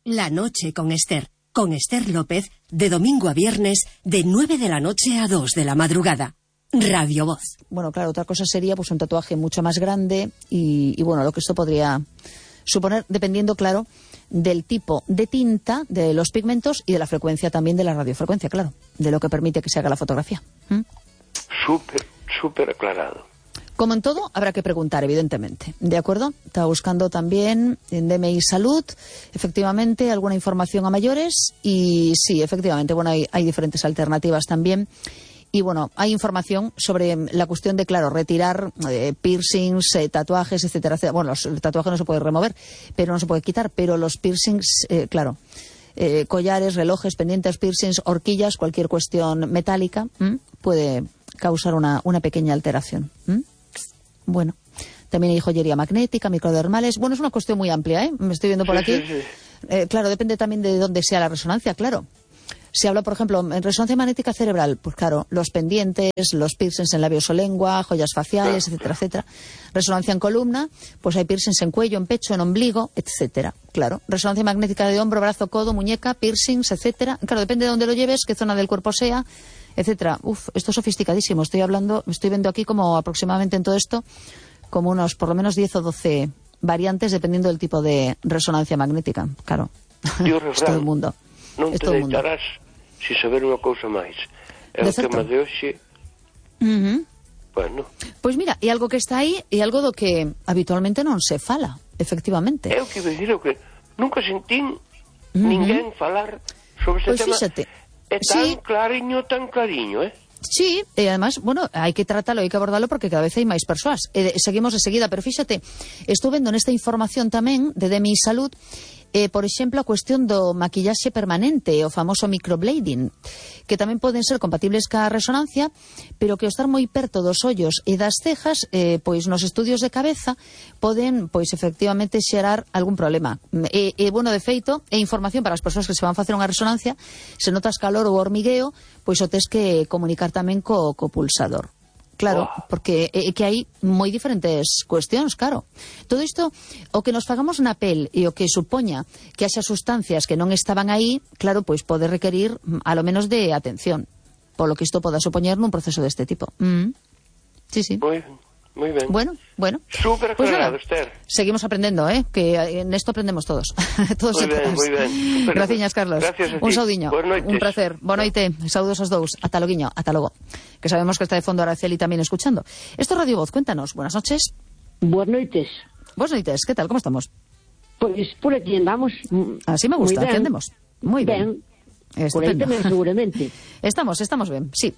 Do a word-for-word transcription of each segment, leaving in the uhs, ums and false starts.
La noche con Esther. Con Esther López, de domingo a viernes, de nueve de la noche a dos de la madrugada. Radio Voz. Bueno, claro, otra cosa sería pues un tatuaje mucho más grande y, y bueno, lo que esto podría suponer, dependiendo, claro, del tipo de tinta, de los pigmentos y de la frecuencia también de la radiofrecuencia, claro, de lo que permite que se haga la fotografía. ¿Mm? Súper, súper aclarado. Como en todo, habrá que preguntar, evidentemente. ¿De acuerdo? Estaba buscando también en D M I Salud, efectivamente, alguna información a mayores. Y sí, efectivamente, bueno, hay, hay diferentes alternativas también. Y bueno, hay información sobre la cuestión de, claro, retirar eh, piercings, eh, tatuajes, etcétera, etcétera. Bueno, los, el tatuaje no se puede remover, pero no se puede quitar. Pero los piercings, eh, claro, eh, collares, relojes, pendientes, piercings, horquillas, cualquier cuestión metálica, ¿m? puede causar una, una pequeña alteración. ¿M? Bueno, también hay joyería magnética, microdermales. Bueno, es una cuestión muy amplia, ¿eh? Me estoy viendo por aquí. Sí, sí, sí. Eh, claro, depende también de dónde sea la resonancia, claro. Se habla, por ejemplo, en resonancia magnética cerebral, pues claro, los pendientes, los piercings en labios o lengua, joyas faciales, etcétera, etcétera. Resonancia en columna, pues hay piercings en cuello, en pecho, en ombligo, etcétera. Claro, resonancia magnética de hombro, brazo, codo, muñeca, piercings, etcétera. Claro, depende de dónde lo lleves, qué zona del cuerpo sea, etcétera. Uf, esto es sofisticadísimo. Estoy hablando, estoy viendo aquí como aproximadamente en todo esto, como unos por lo menos diez o doce variantes dependiendo del tipo de resonancia magnética. Claro, es todo el mundo. Non te deitarás si saber unha cousa máis. É o tema de hoxe. Uh-huh. Bueno. Pois mira, é algo que está aí e algo do que habitualmente non se fala, efectivamente. É o que dicir, o que nunca sentín uh-huh. ninguén falar sobre ese pois tema. Fíxate. É tan sí. clariño, tan clariño, eh? Sí, e además, bueno, hai que tratarlo, hai que abordarlo porque cada vez hai máis persoas. E seguimos de seguida, pero fíxate, estou vendo nesta información tamén de D M I Salud, eh, por exemplo, a cuestión do maquillaxe permanente, o famoso microblading, que tamén poden ser compatibles ca resonancia, pero que ao estar moi perto dos ollos e das cejas, eh, pois nos estudios de cabeza poden, pois efectivamente, xerar algún problema. E, e bueno, de feito, é información para as persoas que se van facer unha resonancia, se notas calor ou hormigueo, pois o tes que comunicar tamén co, co pulsador. Claro, oh. porque é que hai moi diferentes cuestións, claro. Todo isto, o que nos fagamos na pel e o que supoña que haxa sustancias que non estaban aí, claro, pois pode requerir a lo menos de atención, polo que isto poda supoñer nun proceso deste tipo. Mm. Sí, sí. Moi ben, moi ben. Bueno, bueno. Súper aclarado, pues Esther. Seguimos aprendendo, ¿eh? Que en esto aprendemos todos. todos moi ben, moi ben. Gracias, Carlos. Gracias a ti. Un saudiño. Un placer. Boa noite. Saúdos aos dous. Ata loguiño. Ata logo. Que sabemos que está de fondo Araceli también escuchando. Esto es Radio Voz. Cuéntanos. Buenas noches. Buenas noites. Buenas noites. ¿Qué tal? ¿Cómo estamos? Pues por aquí andamos. Así me gusta. Aquí andemos. Muy bien. bien. Por aí tamén, seguramente. Estamos, estamos ben. Sí.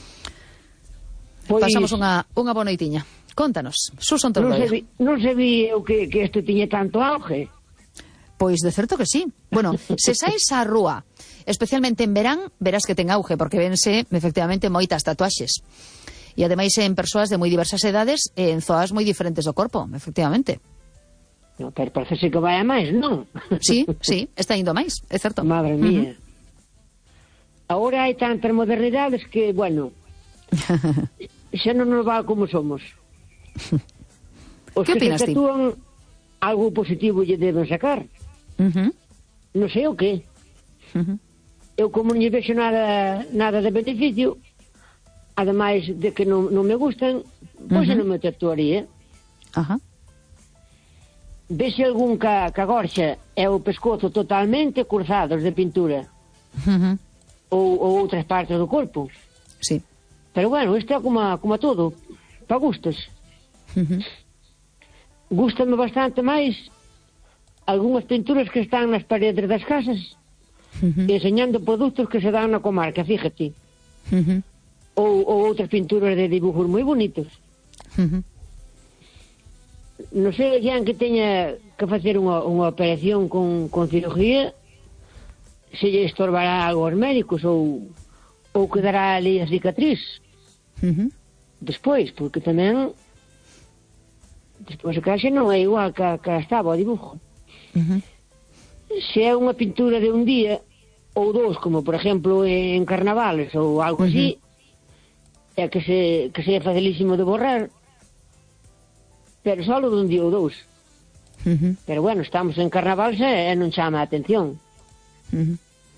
Pois... Pasamos unha, unha boa noitiña. Contanos. Suson non sabía, non sabía que, que isto tiña tanto auge. Pois de certo que sí. Bueno, se saes á rúa, especialmente en verán, verás que ten auge, porque vense efectivamente moitas tatuaxes. E ademais en persoas de moi diversas edades e en zoas moi diferentes do corpo, efectivamente. No, pero parece que vai a máis, non? Sí, sí, está indo máis, é certo. Madre mía. Uh-huh. Agora hai tantas modernidades que, bueno, xa non nos va como somos. Os que, que opinas se tatúan ti? Algo positivo lle deben sacar. Uh-huh. Non sei o que. Uh-huh. Eu como non vexo nada, nada de beneficio, ademais de que non, non me gustan, pois uh-huh. non me tatuaría. Ajá. Uh-huh. Vese algún ca, ca gorxa e o pescozo totalmente cruzados de pintura. Uh-huh. ou, ou outras partes do corpo. Sí. Pero bueno, isto é como, como todo, para gustos. Uh-huh. Gústame bastante máis algunhas pinturas que están nas paredes das casas, uh-huh. enseñando produtos que se dan na comarca, fíjate. Uh-huh. Ou, ou outras pinturas de dibujos moi bonitos. Uh-huh. Non sei alguén que teña que facer unha, unha operación con, con cirugía, se lle estorbará algo aos médicos ou, ou quedará ali a cicatriz. Uh-huh. Despois, porque tamén despois a caixa non é igual que, que estaba o dibujo. Uh-huh. Se é unha pintura de un día ou dous, como por exemplo en carnavales ou algo uh-huh. así, é que se, que se é facilísimo de borrar, pero só dun día ou dous. Uh-huh. Pero bueno, estamos en carnaval e non chama a atención. Uh-huh.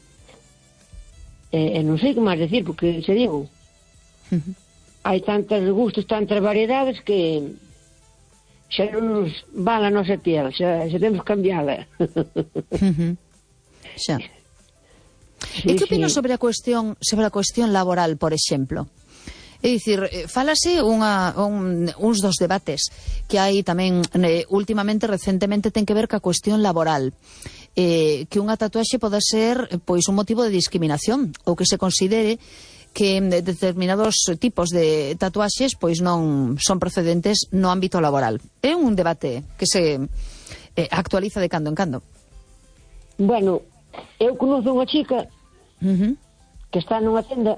E, e non sei que máis decir, porque se digo, Uh-huh. hai tantos gustos, tantas variedades que xa non nos van a nosa piel, xa, xa temos que cambiala. Uh-huh. Xa. Sí, E que opinas sí. sobre a cuestión sobre a cuestión laboral, por exemplo? É dicir, eh, fálase unha, un, uns dos debates que hai tamén eh, últimamente, recentemente, ten que ver ca cuestión laboral. Eh, que unha tatuaxe pode ser pois un motivo de discriminación ou que se considere que determinados tipos de tatuaxes pois non son procedentes no ámbito laboral. É un debate que se eh, actualiza de cando en cando. Bueno, eu conozco unha chica Uh-huh. que está nunha tenda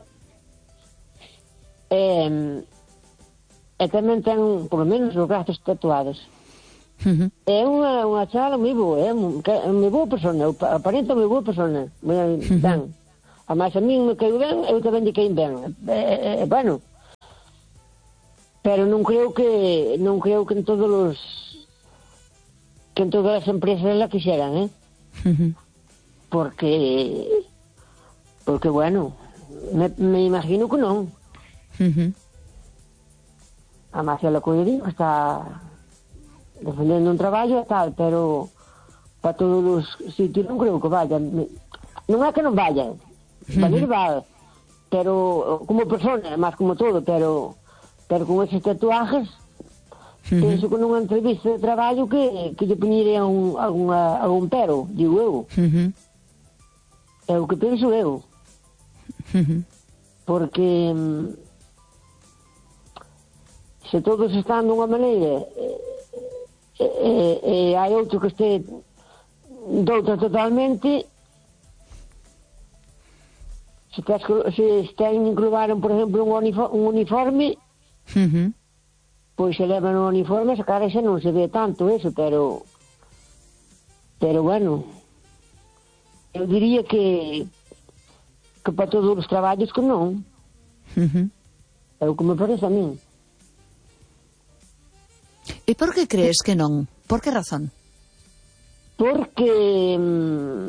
e, e tamén ten, por lo menos, os brazos tatuados. Uh-huh. É unha, unha chala moi boa, é moi boa persona, aparenta moi boa persona, moi Uh-huh. ben. A máis a min me caiu ben, eu tamén lle caí ben. É, é, é, bueno, pero non creo que non creo que en todos os que en todas as empresas la quixeran, eh? Uh-huh. Porque porque bueno, me, me imagino que non. Uh-huh. A Marcia la Cuidadín está defendendo un traballo e tal, pero para todos os sitios non creo que vayan. Non é que non vayan, valer va, pero como persona, máis como todo, pero pero con esos tatuajes, Uh-huh. penso que nunha entrevista de traballo que, que lle poñiría un, alguna, algún pero, digo eu. Uh-huh. É o que penso eu. Uh-huh. Porque mm, se todos están dunha maneira e, e, e hai outro que este doutra totalmente, se, tes, se ten inclubaron, por exemplo, un, uniforme, un uniforme, Uh-huh. pois se levan un uniforme, esa cara xa non se ve tanto eso, pero pero bueno, eu diría que que para todos os traballos que non. Uh-huh. É o que me parece a min. E por que crees que non? Por que razón? Porque mm,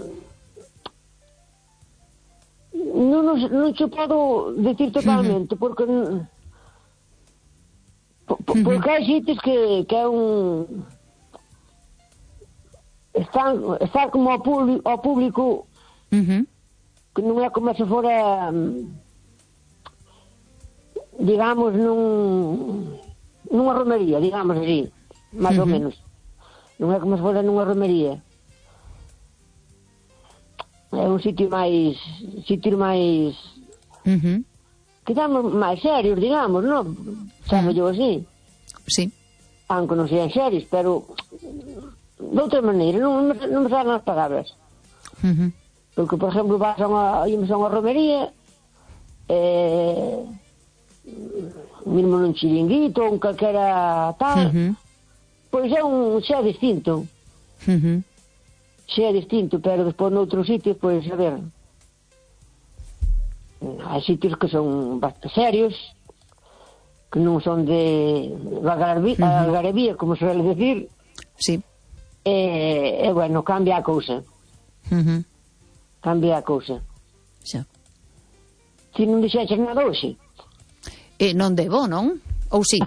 non, nos, non te podo decir totalmente, porque mm, po, po, porque hai sitios que, que é un están, están como ao público, ao público Uh-huh. que non é como se fora mm, digamos nun nunha romería, digamos así, máis ou Ujú. menos. Non é como se fora nunha romería. É un sitio máis sitio máis Uh-huh. que damos máis serios, digamos, non? Chamo yo así. Sí. Aunque non sean serios, pero de outra maneira, non, non me salen as palabras. Uh-huh. Porque, por exemplo, vas a unha, ímos a unha romería, eh, mesmo nun chiringuito, ou un calquera tal, Uh-huh. pois é un xa distinto. Uh-huh. Xa distinto, pero despois noutros sitios, pois, a ver, hai sitios que son bastante serios, que non son de algarabía, Uh-huh. algarabía, como se suele decir, Sí. e, e bueno, cambia a cousa. Uh-huh. Cambia a cousa. Xa. Si non dixeches nada hoxe. E non debo, non? Ou sí?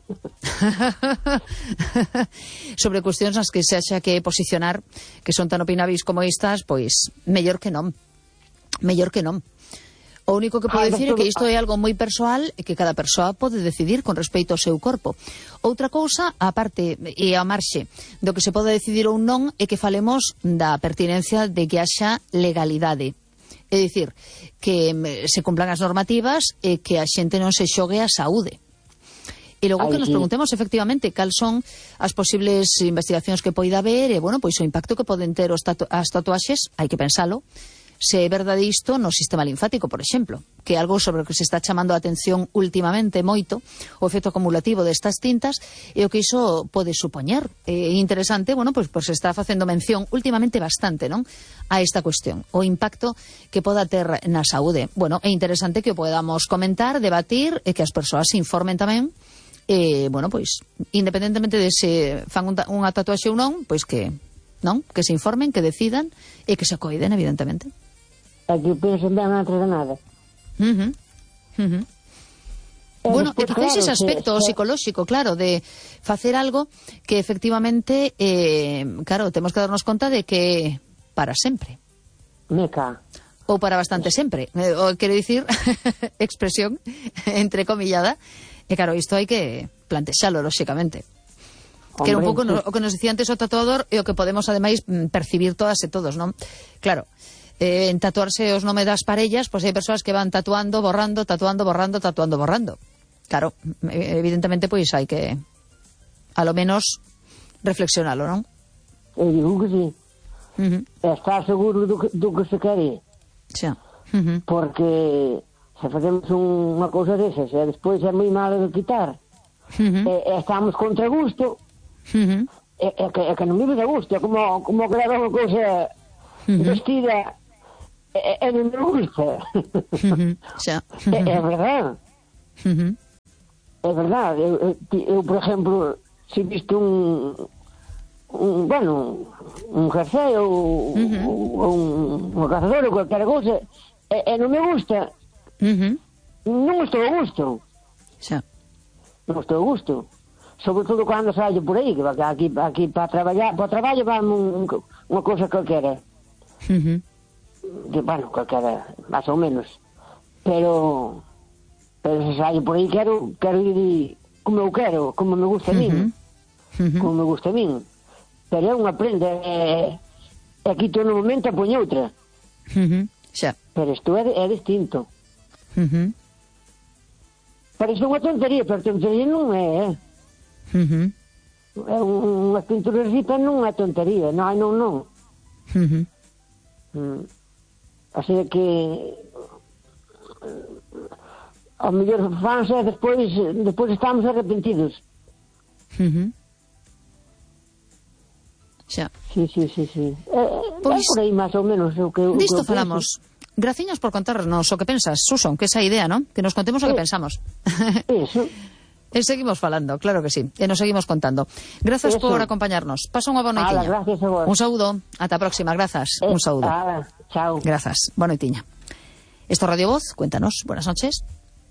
Sobre cuestións nas que se haxa que posicionar, que son tan opinabis como estas, pois, mellor que non. Mellor que non. O único que podo Ah, dicir é que pero- isto é algo moi persoal e que cada persoa pode decidir con respecto ao seu corpo. Outra cousa, a parte e a marxe do que se pode decidir ou non, é que falemos da pertinencia de que haxa legalidade. É dicir, que mm, se cumplan as normativas e que a xente non se xogue a saúde. E logo Ai, que nos sí. preguntemos efectivamente cal son as posibles investigacións que poida haber e, bueno, pois o impacto que poden ter os tatu as tatuaxes, hai que pensalo, se é verdade isto no sistema linfático, por exemplo, que é algo sobre o que se está chamando a atención últimamente moito, o efecto acumulativo destas tintas e o que iso pode supoñer. É interesante, bueno, pois, pois se está facendo mención últimamente bastante, non?, a esta cuestión, o impacto que poda ter na saúde. Bueno, é interesante que o podamos comentar, debatir e que as persoas se informen tamén E, bueno, pois, independentemente de se fan un ta unha tatuaxe ou non, pois que, non? Que se informen, que decidan e que se acoiden, evidentemente. É que pensen ben antes de nada. Uh -huh. Uh -huh. Bueno, e quizás claro, ese aspecto que, psicolóxico, claro, de facer algo que efectivamente, eh, claro, temos que darnos conta de que para sempre. Meca. Ou para bastante sempre. Eh, o, quero dicir, expresión entrecomillada. E claro, isto hai que plantexalo, lóxicamente. Hombre, que era un pouco sí. no, o que nos dicía antes o tatuador e o que podemos, ademais, percibir todas e todos, non? Claro. Eh, en tatuarse os nomes das parellas, pois hai persoas que van tatuando, borrando, tatuando, borrando, tatuando, borrando. Claro, evidentemente, pois hai que, a lo menos, reflexionalo, non? Eu digo que sí. Uh -huh. Estar seguro do que, do que se quere. Xa. Uh -huh. Porque se facemos un, unha cousa desas e despois é moi malo de quitar, uh -huh. e, e estamos contra gusto, uh -huh. e, e, que, e que non vives a gusto, é como, como que leva unha cousa uh -huh. vestida e, e non me gusta. Uh -huh. Xa. Uh -huh. É, é verdade. Uh -huh. É verdade. Eu, eu, eu, por exemplo, se visto un, un bueno, un jersey ou, uh -huh. ou un, un cazador ou qualquer cousa, e, e non me gusta, uh -huh. non estou a gusto. Xa. Non estou a gusto. Sobre todo cando saio por aí, que aquí, aquí para traballar, para o traballo vai un, un, unha cousa calquera. Uh -huh. Que, bueno, calquera, máis ou menos. Pero... pero se saio por aí quero, quero ir como eu quero, como me gusta a min, uh -huh. como me gusta a min. Pero é unha prenda, e, e aquí todo no momento a poñe outra. Uh -huh. Xa. Pero isto é, é distinto. Uh -huh. Parece unha tontería, pero tontería non é, eh? Uh -huh. É un, unha pintura ripa non é tontería, non, non, non. Uh -huh. Mm. Así que... ao mellor fans e despois, despois estamos arrepentidos. Uh -huh. Xa. Sí, sí, sí, sí. Eh, pois, é por aí máis ou menos o que... Disto falamos. Graciñas por contarnos o que pensas, Susan, que esa idea, ¿no? Que nos contemos o que pensamos. Eso. E seguimos falando, claro que sí. E nos seguimos contando. Grazas por acompañarnos. Pasa unha boa noitiña. Ala, gracias a vos. Un saúdo. Ata a próxima. Grazas. Eh, Un saúdo. Ala, chao. Grazas. Boa noitiña. Esto Radio Voz. Cuéntanos. Buenas noches.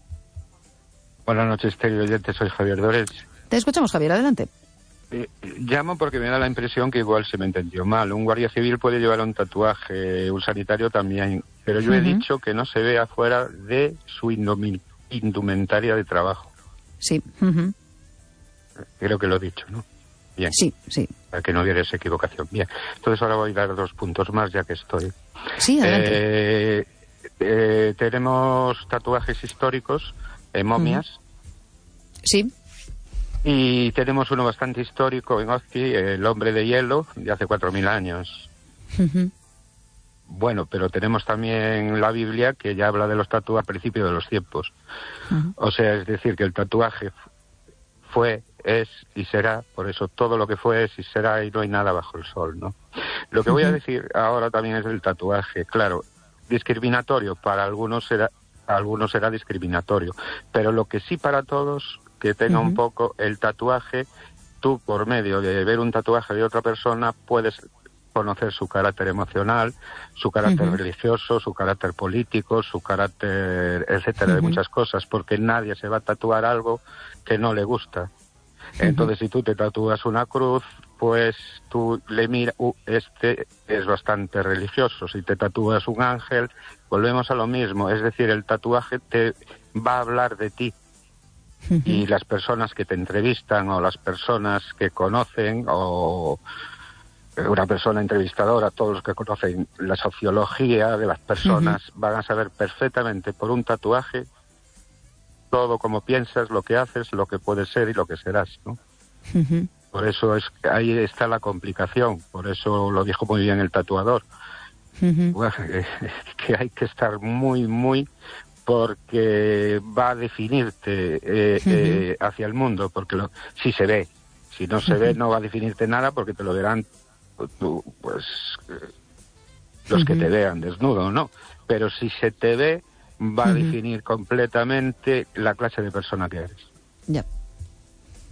Buenas noches, querido oyente, soy Javier Dores. Te escuchamos, Javier, adelante. Eh, llamo porque me da la impresión que igual se me entendió mal. Un guardia civil puede llevar un tatuaje, un sanitario también, pero yo uh-huh. he dicho que no se vea fuera de su indumentaria de trabajo. Sí. Uh-huh. Creo que lo he dicho, ¿no? Bien. Sí, sí. Para que no hubiera esa equivocación. Bien. Entonces ahora voy a dar dos puntos más, ya que estoy. Sí, adelante. Eh, eh, tenemos tatuajes históricos, eh, momias. Uh-huh. Sí. Y tenemos uno bastante histórico en Ozki, el hombre de hielo, de hace cuatro mil años. Uh-huh. Bueno, pero tenemos también la Biblia, que ya habla de los tatuajes al principio de los tiempos. Uh-huh. O sea, es decir, que el tatuaje fue, es y será, por eso todo lo que fue es y será, y no hay nada bajo el sol, ¿no? Lo que uh-huh. voy a decir ahora también es del tatuaje. Claro, discriminatorio, para algunos será, algunos será discriminatorio, pero lo que sí para todos... que tenga uh-huh. un poco el tatuaje, tú por medio de ver un tatuaje de otra persona puedes conocer su carácter emocional, su carácter uh-huh. religioso, su carácter político, su carácter, etcétera, uh-huh. de muchas cosas, porque nadie se va a tatuar algo que no le gusta. Uh-huh. Entonces, si tú te tatúas una cruz, pues tú le miras, uh, este es bastante religioso. Si te tatúas un ángel, volvemos a lo mismo, es decir, el tatuaje te va a hablar de ti. Uh-huh. Y las personas que te entrevistan o las personas que conocen o una persona entrevistadora, todos los que conocen la sociología de las personas uh-huh. van a saber perfectamente por un tatuaje todo como piensas, lo que haces, lo que puedes ser y lo que serás, ¿no? Uh-huh. Por eso es ahí está la complicación, por eso lo dijo muy bien el tatuador. Uh-huh. Bueno, eh, que hay que estar muy, muy... porque va a definirte eh, uh-huh. eh, hacia el mundo, porque lo, si se ve, si no se uh-huh. ve no va a definirte nada porque te lo verán tú, pues eh, los uh-huh. que te vean desnudo, ¿no? Pero si se te ve va uh-huh. a definir completamente la clase de persona que eres. Ya.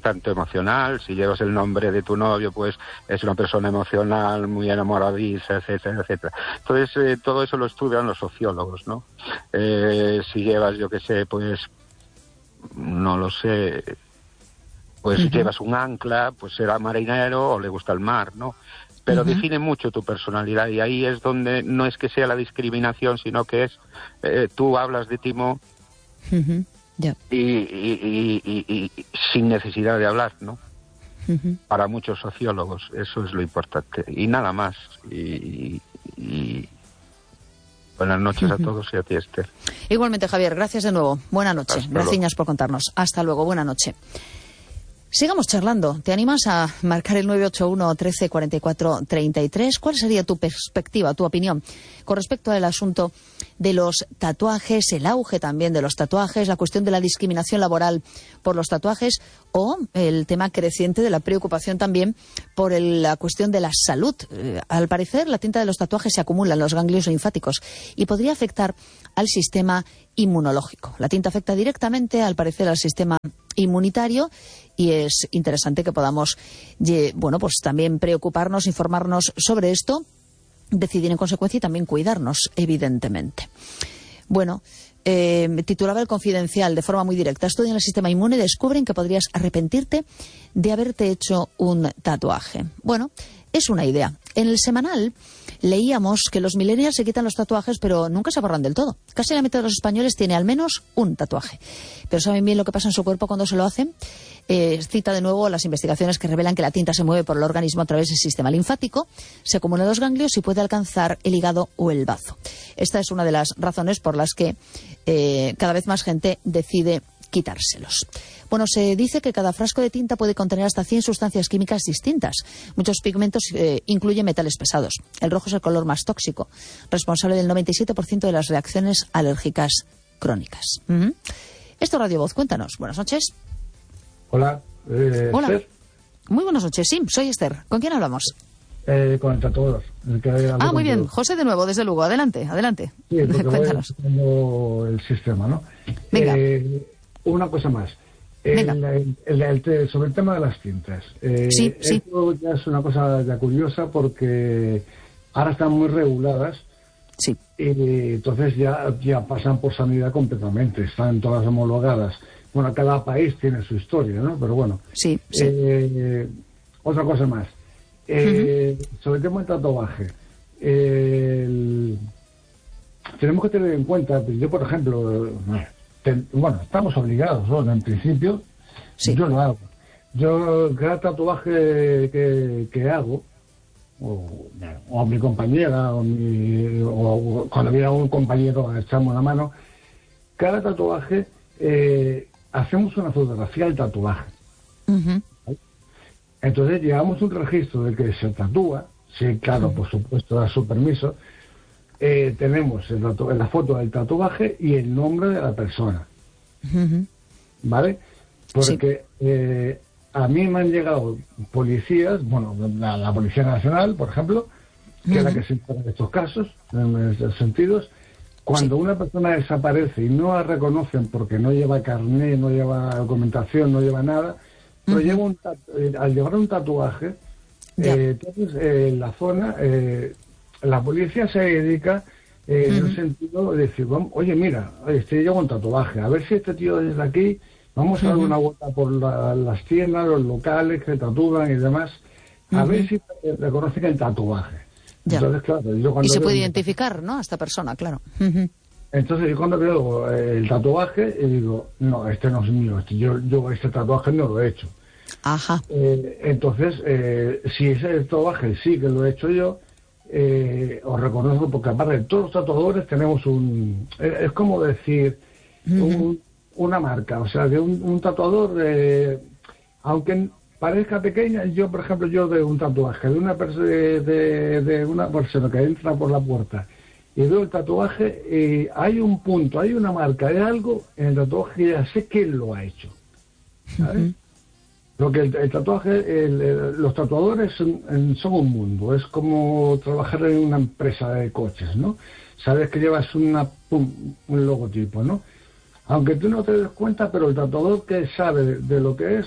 tanto emocional. Si llevas el nombre de tu novio, pues es una persona emocional, muy enamoradiza, etcétera, etcétera. Entonces, eh, todo eso lo estudian los sociólogos, ¿no? Eh, si llevas, yo qué sé, pues, no lo sé, pues uh-huh. llevas un ancla, pues será marinero o le gusta el mar, ¿no? Pero uh-huh. define mucho tu personalidad, y ahí es donde no es que sea la discriminación, sino que es, eh, tú hablas de Timo uh-huh. yeah. y, y, y, y, y sin necesidad de hablar, ¿no? Uh-huh. Para muchos sociólogos eso es lo importante, y nada más. Y, y buenas noches uh-huh. a todos y a ti, Esther. Igualmente, Javier, gracias de nuevo. Buena noche. Hasta gracias luego. Por contarnos. Hasta luego, buena noche. Sigamos charlando. ¿Te animas a marcar el nueve ocho uno, trece, cuarenta y cuatro, treinta y tres? ¿Cuál sería tu perspectiva, tu opinión con respecto al asunto de los tatuajes, el auge también de los tatuajes, la cuestión de la discriminación laboral por los tatuajes o el tema creciente de la preocupación también por el, la cuestión de la salud? Eh, al parecer, la tinta de los tatuajes se acumula en los ganglios linfáticos y podría afectar al sistema inmunológico. La tinta afecta directamente, al parecer, al sistema inmunitario, y es interesante que podamos, bueno, pues también preocuparnos, informarnos sobre esto, decidir en consecuencia y también cuidarnos, evidentemente. Bueno, eh, titulaba El Confidencial de forma muy directa: estudian el sistema inmune y descubren que podrías arrepentirte de haberte hecho un tatuaje. Bueno, es una idea. En el semanal leíamos que los millennials se quitan los tatuajes, pero nunca se borran del todo. Casi la mitad de los españoles tiene al menos un tatuaje. Pero ¿saben bien lo que pasa en su cuerpo cuando se lo hacen? Eh, cita de nuevo las investigaciones que revelan que la tinta se mueve por el organismo a través del sistema linfático, se acumula en los ganglios y puede alcanzar el hígado o el bazo. Esta es una de las razones por las que eh, cada vez más gente decide quitárselos. Bueno, se dice que cada frasco de tinta puede contener hasta cien sustancias químicas distintas. Muchos pigmentos eh, incluyen metales pesados. El rojo es el color más tóxico, responsable del noventa y siete por ciento de las reacciones alérgicas crónicas. Uh-huh. Esto Radio Voz, cuéntanos. Buenas noches. Hola. Eh, Hola. Esther. Muy buenas noches, sí, soy Esther. ¿Con quién hablamos? Eh, con el tatuador. El que ah, muy bien. Lugo. José de nuevo, desde Lugo. Adelante, adelante. Sí, cuéntanos. Voy el sistema, ¿no? Venga. Eh, una cosa más. El, el, el, el, sobre el tema de las tintas. Eh, sí, sí. Esto ya es una cosa ya curiosa porque ahora están muy reguladas. Sí. Y entonces ya, ya pasan por sanidad completamente. Están todas homologadas. Bueno, cada país tiene su historia, ¿no? Pero bueno. Sí, sí. Eh, otra cosa más. Eh, uh-huh. Sobre el tema del tatuaje. Eh, el, tenemos que tener en cuenta, yo por ejemplo, te, bueno, estamos obligados, ¿no? En principio, sí. Yo lo hago. Yo, cada tatuaje que, que hago, o, o a mi compañera, o, mi, o, o cuando viene un compañero a echarme una mano, cada tatuaje, eh, hacemos una fotografía del tatuaje. Uh-huh. Entonces llevamos un registro del que se tatúa, sí, claro, uh-huh. por supuesto, da su permiso. Eh, tenemos el tatu- la foto del tatuaje y el nombre de la persona. Uh-huh. ¿Vale? Porque sí. eh, a mí me han llegado policías, bueno, la, la Policía Nacional, por ejemplo, que uh-huh. es la que se encarga de estos casos, en estos sentidos. Cuando sí. una persona desaparece y no la reconocen porque no lleva carnet, no lleva documentación, no lleva nada, pero uh-huh. lleva un tatu- al llevar un tatuaje, eh, entonces eh, en la zona, eh, la policía se dedica eh, uh-huh. en el sentido de decir, vamos, oye, mira, este lleva un tatuaje, a ver si este tío desde aquí, vamos a dar uh-huh. una vuelta por la, las tiendas, los locales que tatúan y demás, a uh-huh. ver si reconocen el tatuaje. Ya. Entonces, claro, yo cuando y se veo puede un... identificar, ¿no?, a esta persona, claro. Uh-huh. Entonces yo cuando veo el tatuaje, y digo, no, este no es mío, este, yo, yo este tatuaje no lo he hecho. Ajá. Eh, entonces, eh, si ese tatuaje sí que lo he hecho yo, eh, os reconozco, porque aparte todos los tatuadores tenemos un... Es, es como decir, uh-huh. un, una marca, o sea, que un, un tatuador, eh, aunque parezca pequeña, yo, por ejemplo, yo de un tatuaje de una, perso- de, de, de una persona que entra por la puerta y veo el tatuaje, eh, hay un punto, hay una marca, hay algo en el tatuaje que ya sé quién lo ha hecho, ¿sabes? Uh-huh. Porque el, el tatuaje, el, el, los tatuadores son, son un mundo, es como trabajar en una empresa de coches, ¿no? Sabes que llevas una, un, un logotipo, ¿no? Aunque tú no te des cuenta, pero el tatuador que sabe de, de lo que es,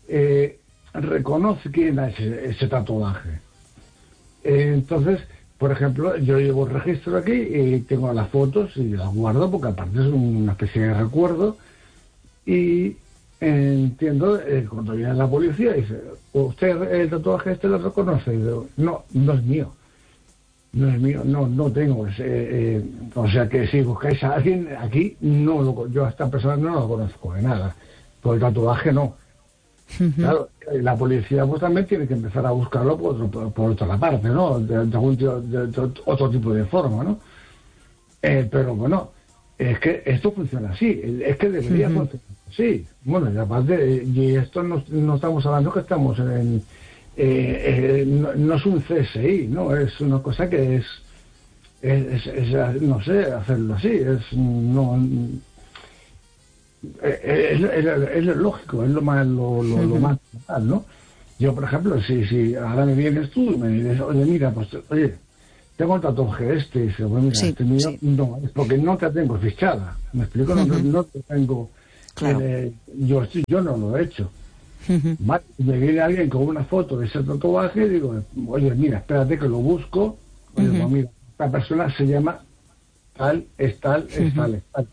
eh, reconoce quién ha ese, ese tatuaje. Eh, entonces, por ejemplo, yo llevo el registro aquí y tengo las fotos y las guardo porque aparte es una especie de recuerdo. Y entiendo, eh, cuando viene la policía, dice, ¿usted el tatuaje este lo reconoce? Y digo, no, no es mío. No es mío, no no tengo ese, eh, o sea que si buscáis a alguien aquí, no lo, yo a esta persona no lo conozco de nada, por el tatuaje no. Uh-huh. Claro, la policía pues también tiene que empezar a buscarlo por, otro, por, por otra parte, ¿no? De, de, algún, de, de, de otro tipo de forma, ¿no? Eh, pero bueno, es que esto funciona así, es que debería uh-huh. funcionar así. Bueno, y aparte, y esto no, no estamos hablando que estamos en... Eh, eh, no, no es un C S I, no, es una cosa que es, es, es, es no sé, hacerlo así, es no es, es, es, es lo lógico, es lo más lo, lo, lo más normal, ¿no? Yo, por ejemplo, si, si ahora me vienes tú y me dices, oye, mira, pues, oye, tengo el tatuaje este, y dice, bueno, mira, sí, este mío, sí. No, es porque no te tengo fichada, ¿me explico? Uh-huh. no, no te tengo, claro. eh, yo, yo no lo he hecho. Uh-huh. Vale, me viene alguien con una foto de ese tatuaje y digo, oye, mira, espérate que lo busco. Oye, uh-huh. pues mira, esta persona se llama tal, es tal, es uh-huh. tal, es tal.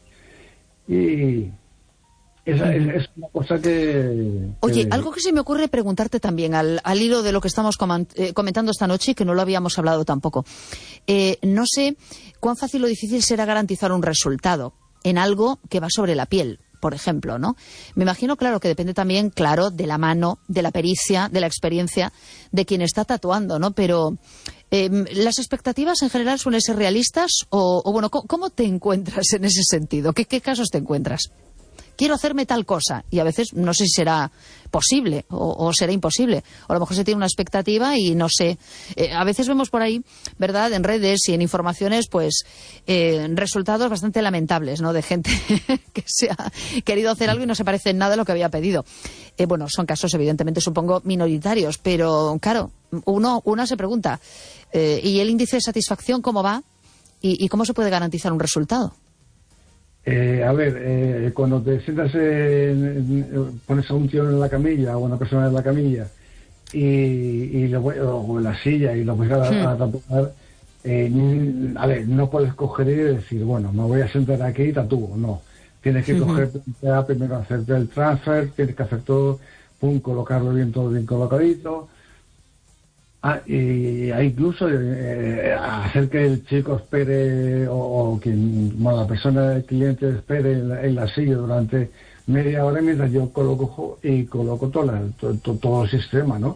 Y esa uh-huh. es, es una cosa que... Oye, que... algo que se me ocurre preguntarte también, al, al hilo de lo que estamos coman- eh, comentando esta noche y que no lo habíamos hablado tampoco. Eh, no sé cuán fácil o difícil será garantizar un resultado en algo que va sobre la piel, por ejemplo, ¿no? Me imagino, claro, que depende también, claro, de la mano, de la pericia, de la experiencia de quien está tatuando, ¿no? Pero eh, ¿las expectativas en general suelen ser realistas? O, o bueno, ¿cómo, ¿cómo te encuentras en ese sentido? ¿Qué, qué casos te encuentras? Quiero hacerme tal cosa, y a veces no sé si será posible o, o será imposible, o a lo mejor se tiene una expectativa y no sé, eh, a veces vemos por ahí, ¿verdad?, en redes y en informaciones, pues eh, resultados bastante lamentables, ¿no?, de gente que se ha querido hacer algo y no se parece en nada a lo que había pedido. Eh, bueno, son casos evidentemente, supongo, minoritarios, pero claro, uno, una se pregunta, eh, ¿y el índice de satisfacción cómo va? ¿Y, y cómo se puede garantizar un resultado? Eh, a ver, eh, cuando te sientas, en, en, pones a un tío en la camilla o a una persona en la camilla y, y lo, o en la silla y lo puedes a, a tatuar, eh, a ver, no puedes coger y decir, bueno, me voy a sentar aquí y tatúo, no. Tienes que uh-huh. coger primero, hacerte el transfer, tienes que hacer todo, pum, colocarlo bien, todo bien colocadito. Ah, y hay incluso eh, hacer que el chico espere o, o quien, bueno, la persona, el cliente espere en la, en la silla durante media hora mientras yo coloco y coloco todo, la, todo, todo, todo el sistema, ¿no?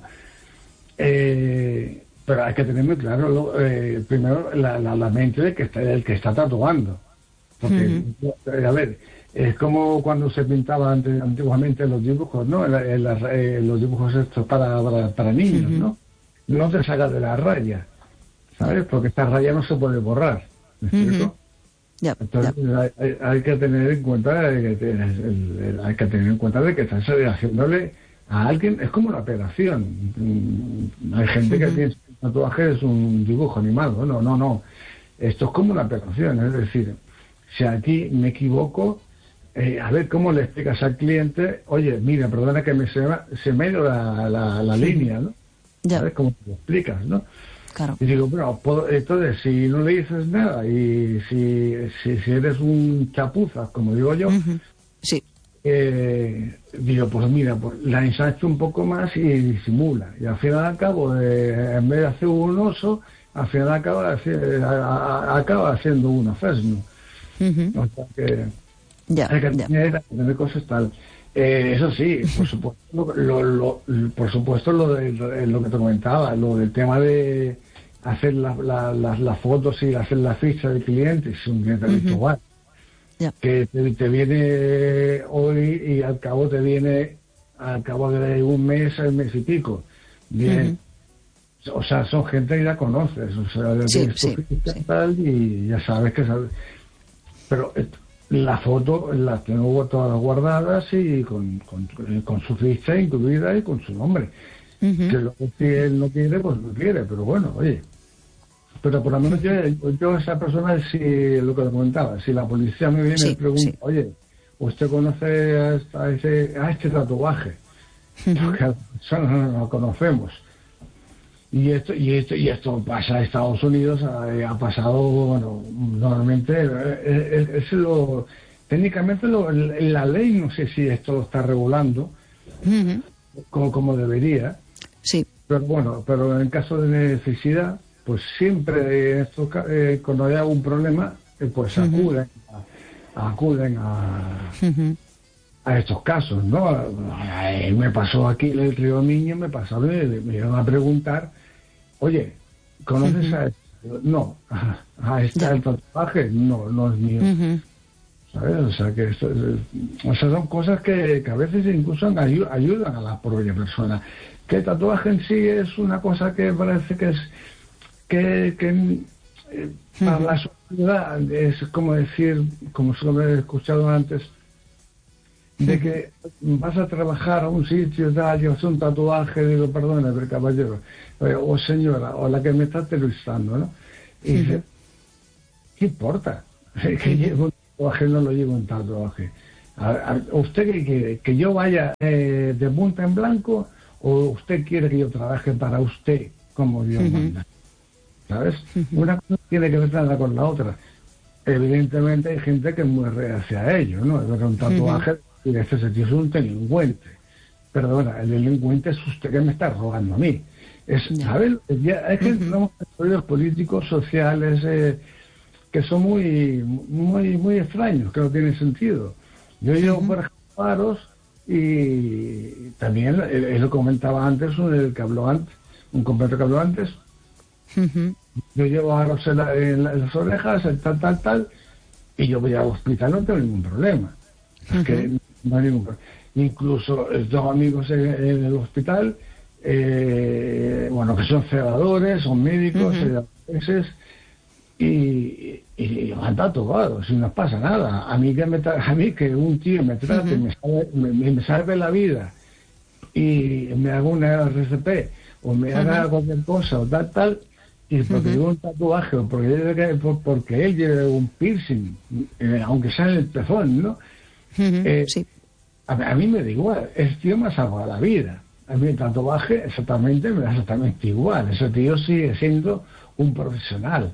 Eh, pero hay que tener muy claro, lo, eh, primero, la, la, la mente del que está, el que está tatuando. Porque, uh-huh. a ver, es como cuando se pintaba antes, antiguamente los dibujos, ¿no? En, en, la, en los dibujos estos para, para, para niños, uh-huh. ¿no? No te sacas de la raya, ¿sabes? Porque esta raya no se puede borrar, ¿me explico? Uh-huh. Yep, Entonces yep. Hay, hay que tener en cuenta de que el, el, hay que tener en cuenta de que estás haciéndole a alguien, es como una operación. Hay gente uh-huh. que piensa que el tatuaje es un dibujo animado, no, no, no. Esto es como una operación, es decir, si aquí me equivoco, eh, a ver cómo le explicas al cliente, oye, mira, perdona que me se, se me ha ido la, la, la línea, ¿no? ¿Sabes cómo te lo explicas, no? Claro. Y digo, bueno, puedo, entonces, si no le dices nada y si, si, si eres un chapuzas, como digo yo, uh-huh. sí. eh, digo, pues mira, pues la ensancho un poco más y disimula. Y al final al cabo, de, en vez de hacer un oso, al final acaba, acaba, acaba haciendo una fresno. Uh-huh. O sea que ya, hay que ya. tener, tener cosas tal. Eh, eso sí, por supuesto, lo, lo, lo, por supuesto lo, de, lo, lo que te comentaba, lo del tema de hacer las la, la, la fotos y hacer la ficha del cliente, es un cliente habitual. Uh-huh. Yeah. Que te, te viene hoy y al cabo te viene al cabo de un mes, el mes y pico. Bien. Uh-huh. O sea, son gente que ya conoces, o sea, sí, sí, sí. tal y ya sabes que sabes. Pero la foto la tengo todas guardadas y con, con, con su ficha incluida y con su nombre. Uh-huh. Que lo que si él no quiere, pues no quiere, pero bueno, oye. Pero por lo menos yo, yo esa persona, si lo que le comentaba, si la policía me viene sí, y pregunta, sí. oye, ¿usted conoce a, esta, a, ese, a este tatuaje? porque a la persona no la conocemos. Y esto, y esto, y esto pasa en Estados Unidos, ha, ha pasado, bueno, normalmente, es, es lo, técnicamente lo, la ley, no sé si esto lo está regulando, uh-huh. como, como debería. Sí. Pero bueno, pero en caso de necesidad, pues siempre esto, eh, cuando hay algún problema, eh, pues acuden, uh-huh. a, acuden a, uh-huh. a estos casos, ¿no? A, a, me pasó aquí en el Río Miño, me pasó, me, me iban a preguntar, oye, ¿conoces uh-huh. a esto? No, a, a este el tatuaje, no, no es mío. Uh-huh. ¿Sabes? O sea, que esto, o sea, son cosas que, que a veces incluso ayu- ayudan a la propia persona. Que el tatuaje en sí es una cosa que parece que es que, que eh, para uh-huh. la sociedad es como decir, como solo he escuchado antes, de uh-huh. que vas a trabajar a un sitio, tal, llevas un tatuaje, digo, perdona, pero caballero, eh, o señora, o la que me está entrevistando, ¿no? Y uh-huh. dice, ¿qué importa? Que uh-huh. llevo un tatuaje, no lo llevo un tatuaje. A, a, ¿Usted que quiere? ¿Que yo vaya eh, de punta en blanco? ¿O usted quiere que yo trabaje para usted como Dios uh-huh. manda? ¿Sabes? Uh-huh. Una cosa tiene que ver nada con la otra. Evidentemente hay gente que es muy reacia a ello, ¿no? Es ver un tatuaje uh-huh. y este tío es un delincuente. Perdona, el delincuente es usted que me está rogando a mí. Es, no. ¿Sabes? Ya, es que uh-huh. tenemos estudios políticos, sociales, eh, que son muy, muy, muy extraños, que no tienen sentido. Yo uh-huh. llevo, por ejemplo, paros. Y también, él lo comentaba antes, el que habló antes, un compañero que habló antes, uh-huh. yo llevo aros en, la, en, la, en las orejas, el tal, tal, tal, y yo voy al hospital, no tengo ningún problema. Uh-huh. Es que no hay ningún problema. Incluso dos amigos en, en el hospital, eh, bueno, que son celadores, son médicos, uh-huh. y, y van tatuados y no pasa nada. A mí que me tra- a mí que un tío me trate, uh-huh. me, salve, me, me salve la vida y me haga una R C P o me uh-huh. haga cualquier cosa o tal, tal, y porque uh-huh. llevo un tatuaje o porque, lleve, por, porque él lleve un piercing, eh, aunque sea en el pezón, ¿no? Uh-huh. Eh, sí. a, a mí me da igual, ese tío me salva la vida. A mí el tatuaje exactamente me da exactamente igual. Ese tío sigue siendo un profesional.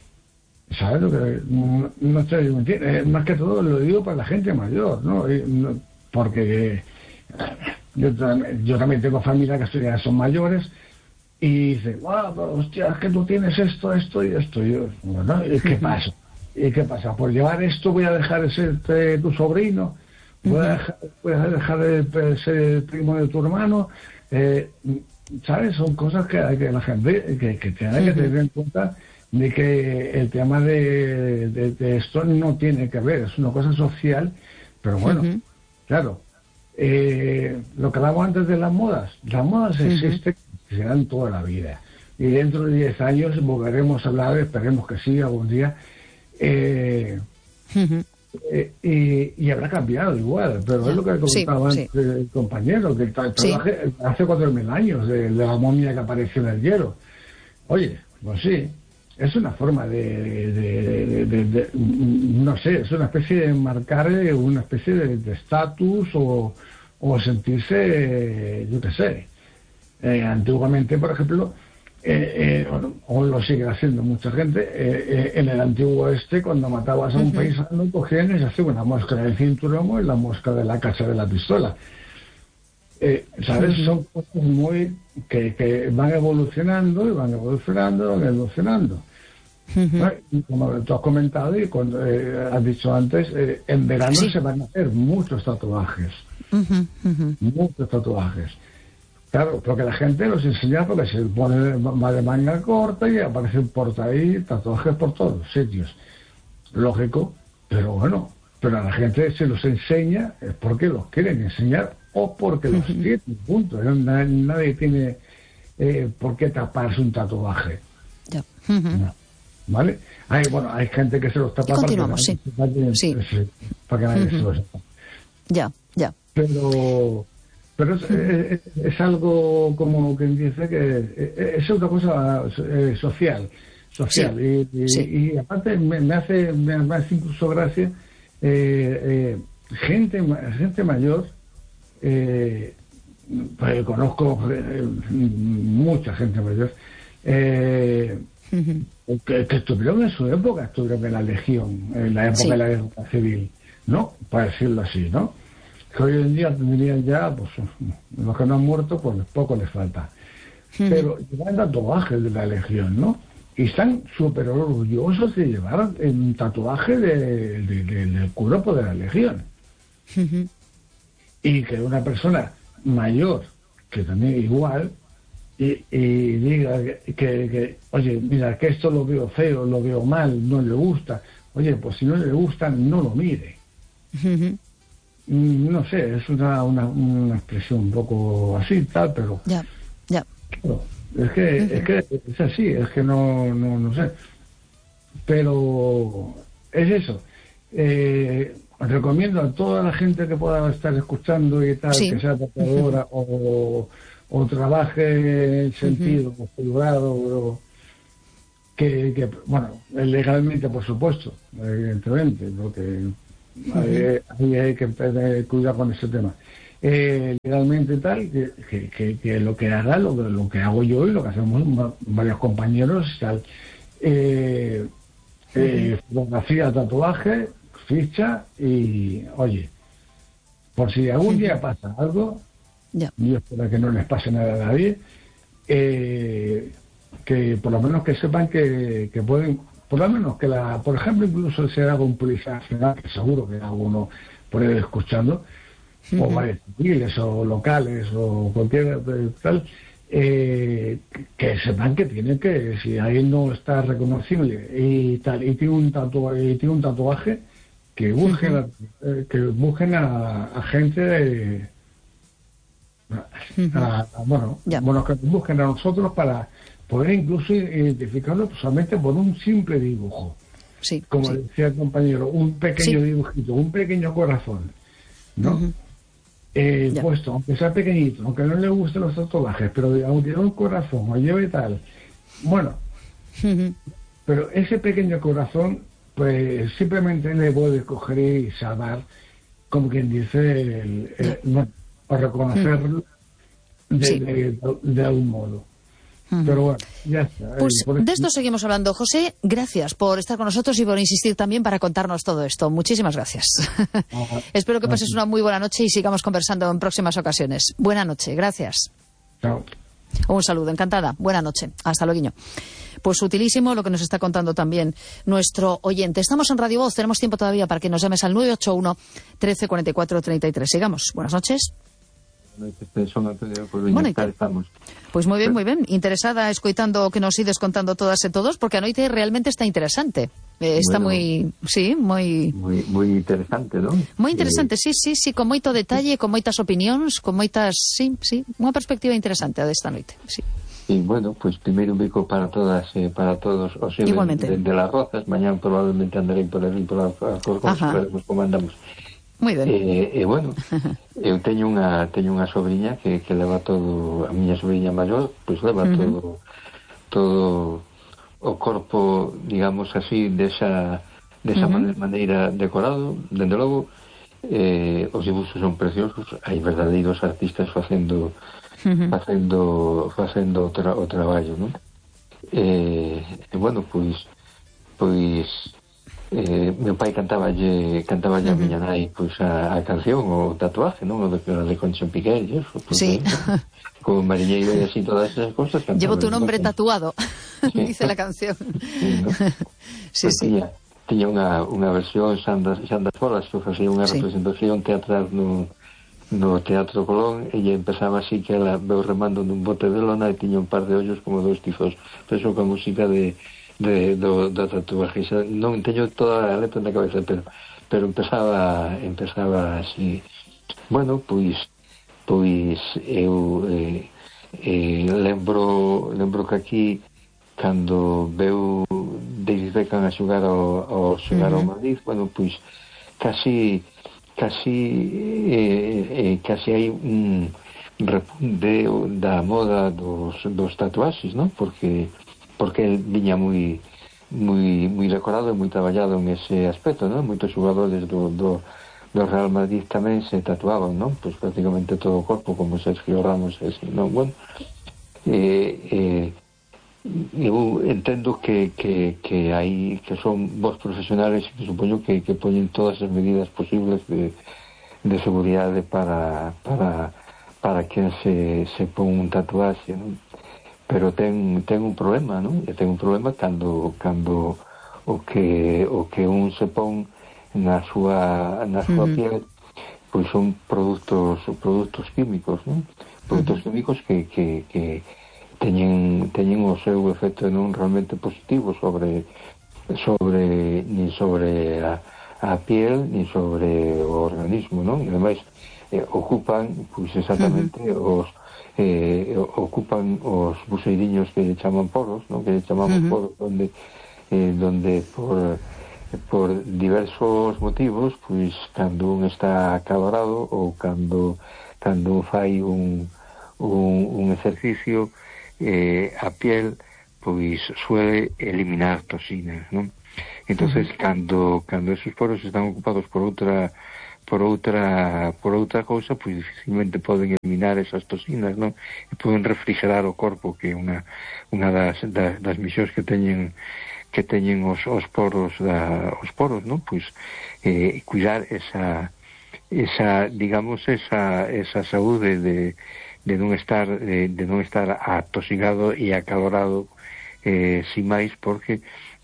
¿Sabes lo que? No, no estoy mintiendo. Eh, más que todo lo digo para la gente mayor, ¿no? Y, no porque eh, yo, yo también tengo familia que ya son mayores y dicen, wow, pero, hostia, es que tú tienes esto, esto y esto. Y yo, bueno, ¿y qué pasa? ¿Y qué pasa? Por llevar esto voy a dejar de ser te, tu sobrino, voy a dejar, voy a dejar de ser el primo de tu hermano. Eh, ¿Sabes? Son cosas que, que la gente que, que tiene que tener en cuenta, de que el tema de, de, de esto no tiene que ver, es una cosa social, pero bueno, uh-huh. claro, eh, lo que hablamos antes de las modas, las modas uh-huh. existen, serán toda la vida, y dentro de diez años volveremos a hablar, esperemos que sí, algún día, eh, uh-huh. eh, y, y habrá cambiado igual, pero yeah. es lo que comentaba sí, antes sí. el compañero, que tra- sí. trabaje hace cuatro mil años, de, de la momia que apareció en el hielo. Oye, pues sí, es una forma de, de, de, de, de, no sé, es una especie de marcar una especie de estatus o, o sentirse, yo qué sé. Eh, antiguamente, por ejemplo, eh, eh, bueno, o lo sigue haciendo mucha gente, eh, eh, en el antiguo oeste, cuando matabas a un uh-huh. paisano, cogían y se hacían una mosca del cinturón y la mosca de la cacha de la pistola. Eh, ¿Sabes? Uh-huh. Son cosas muy que, que van evolucionando y van evolucionando, van evolucionando. Uh-huh. Bueno, como tú has comentado y cuando eh, has dicho antes, eh, en verano sí. se van a hacer muchos tatuajes. Uh-huh. Uh-huh. Muchos tatuajes. Claro, porque la gente los enseña porque se pone va de manga corta y aparecen por ahí tatuajes por todos los sitios. Lógico, pero bueno, pero a la gente se los enseña es porque los quieren enseñar o porque los uh-huh. tienen, punto. Nadie, nadie tiene eh, por qué taparse un tatuaje. Yeah. Uh-huh. No. ¿Vale? Hay, bueno, hay gente que se los tapa para que, sí. para que, sí. para que nadie uh-huh. se los sepa. Ya, ya. Pero... Pero es, es, es algo como quien dice que es una cosa eh, social, social sí, y, y, sí. y aparte me, me hace me, me hace incluso gracia eh, eh, gente gente mayor eh, pues, conozco eh, mucha gente mayor eh, uh-huh. que, que estuvieron en su época, estuvieron en la Legión, en la época sí. de la guerra civil, ¿no? Para decirlo así, ¿no? Que hoy en día tendrían ya, pues, los que no han muerto, pues poco les falta. Uh-huh. Pero llevan tatuajes de la Legión, ¿no? Y están súper orgullosos de llevar un tatuaje de, de, de, del cuerpo de la Legión. Uh-huh. Y que una persona mayor, que también igual, y, y diga que, que, que, oye, mira, que esto lo veo feo, lo veo mal, no le gusta. Oye, pues si no le gusta, no lo mire. Uh-huh. No sé, es una, una, una expresión un poco así, tal, pero... Ya, ya. Claro, es que, uh-huh. es que es así, es que no, no, no sé. Pero es eso. Eh, recomiendo a toda la gente que pueda estar escuchando y tal, sí. que sea tatuadora uh-huh. o, o trabaje en sentido uh-huh. privado, o, que, que, bueno, legalmente, por supuesto, evidentemente, porque uh-huh. hay, hay, hay que tener cuidado con ese tema. Eh, legalmente tal, que, que, que, que lo que haga, lo, lo que hago yo y lo que hacemos varios compañeros, tal, eh, uh-huh. eh, fotografía, tatuaje, ficha y, oye, por si algún uh-huh. día pasa algo, yeah. yo espero que no les pase nada a nadie, eh, que por lo menos que sepan que, que pueden, por lo menos que la, por ejemplo, incluso si haga un policía nacional, que seguro que alguno por ahí escuchando, uh-huh. o varios civiles o locales o cualquier tal, eh, que sepan que tienen que, si alguien no está reconocible y tal, y tiene un tatuaje, y tiene un tatuaje que busquen, uh-huh. a, eh, que busquen a, a gente de, uh-huh. a, a, bueno, yeah. bueno, que busquen a nosotros para poder incluso identificarlo solamente por un simple dibujo. Sí, como sí. decía el compañero, un pequeño sí. dibujito, un pequeño corazón, ¿no? Uh-huh. Eh, yeah. Puesto, aunque sea pequeñito, aunque no le gusten los tatuajes, pero aunque lleve un corazón o lleve tal, bueno, uh-huh. pero ese pequeño corazón, pues simplemente le puede coger y salvar, como quien dice, el, el, yeah. no, o reconocerlo uh-huh. de, sí. de, de, de algún modo. Uh-huh. Pero bueno, ya está. Pues eh, de esto seguimos hablando. José, gracias por estar con nosotros y por insistir también para contarnos todo esto. Muchísimas gracias. Uh-huh. Espero que pases una muy buena noche y sigamos conversando en próximas ocasiones. Buena noche, gracias. Chao. Un saludo, encantada. Buena noche. Hasta luego. Pues utilísimo lo que nos está contando también nuestro oyente. Estamos en Radio Voz, tenemos tiempo todavía para que nos llames al nueve ocho uno, trece cuarenta y cuatro, treinta y tres. Sigamos. Buenas noches. Bueno, estamos. Pues muy bien, muy bien. Interesada escoitando que nos ides contando todas e todos, porque a noite realmente está interesante. Eh, está bueno, moi, sí, moi moi moi interesante, ¿no? Moi interesante, eh... sí, sí, sí, con moito detalle, con moitas opinións, con moitas, sí, sí, unha perspectiva interesante a desta noite, sí. Y bueno, pues primeiro un bico para todas, eh, para todos os de, de, de las Rozas. Mañana probablemente andaré por aí por a Corcón, veremos como andamos. Moi ben. E eh, eh, bueno, eu teño unha teño unha sobrinha que, que leva todo, a miña sobrinha maior, pois leva uh-huh. todo todo o corpo, digamos así, desa desa uh-huh. maneira decorado, dende logo, eh, os dibuxos son preciosos, hai verdadeiros artistas facendo uh-huh. facendo facendo o, tra, o traballo, non? Eh, e bueno, pois pois Eh, meu pai cantaballe cantaballe uh-huh. a miña nai pois a, a canción, o tatuaje, non? O de, de Concha Piqué e eso, pues, sí. eh, como mariñeiro e así todas esas cosas. Llevo tu nombre tatuado, sí. Dice la canción. Sí, ¿no? Sí, pues sí. Tiña, tiña unha, unha versión Xan das, Xan das Folas, que facía unha sí. representación teatral no, no Teatro Colón, e empezaba así que ela veu remando nun bote de lona e tiña un par de ollos como dous tifos, pero con música de de do, do tatuaje. Non teño toda a letra na cabeza, pero pero empezaba empezaba así. Bueno, pois pois eu eh, eh, lembro lembro que aquí cando veu David Beckham a xogar ao, ao xogar uh-huh. ao Madrid, bueno, pois casi casi eh, eh, casi hai un repunte da moda dos, dos tatuaxes, non? Porque porque el viña moi moi moi decorado e moi traballado en ese aspecto, non? Moitos xogadores do, do, do Real Madrid tamén se tatuaban, non? Pois prácticamente todo o corpo, como Sergio Ramos e así, non? Bueno, eh, eh, eu entendo que, que, que hai que son vos profesionales e que supoño que, que poñen todas as medidas posibles de, de seguridade para para, para quen se, se pon un tatuaxe, non? Pero ten, ten un problema, non? E ten un problema cando, cando o que o que un se pon na súa na súa uh-huh. piel, pois son produtos produtos químicos, non? Produtos uh-huh. químicos que, que, que teñen teñen o seu efecto non realmente positivo sobre sobre nin sobre a, a piel nin sobre o organismo, non? E ademais eh, ocupan pois exactamente uh-huh. os eh, ocupan os buseiriños que chaman poros, non? Que chamamos uh-huh. poros onde eh, donde por por diversos motivos, pois cando un está acalorado ou cando cando fai un un, un exercicio, eh, a piel pois suele eliminar toxinas, non? Entonces, uh-huh. cando cando esos poros están ocupados por outra por outra por outra cousa, pois dificilmente poden eliminar esas toxinas, non? E poden refrigerar o corpo, que é unha unha das das, das misións que teñen que teñen os, os poros da, os poros, non? Pois eh, cuidar esa esa, digamos, esa esa saúde de de non estar de, de non estar atosigado e acalorado eh, sin máis, porque